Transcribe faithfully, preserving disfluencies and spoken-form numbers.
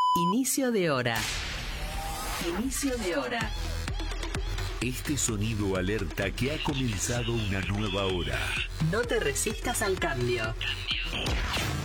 Inicio de hora. Inicio de hora. Este sonido alerta que ha comenzado una nueva hora. No te resistas al cambio.